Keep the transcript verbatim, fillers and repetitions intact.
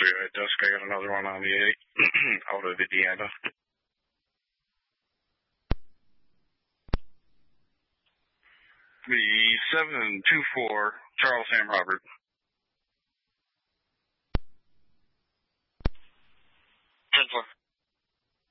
three at dusk. I got another one on the eight out of Indiana. The seven two four, Charles Sam Robert.